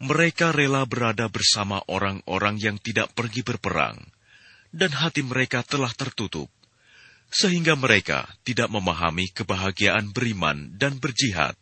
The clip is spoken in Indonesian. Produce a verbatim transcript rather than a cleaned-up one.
Mereka rela berada bersama orang-orang yang tidak pergi berperang, dan hati mereka telah tertutup, sehingga mereka tidak memahami kebahagiaan beriman dan berjihad.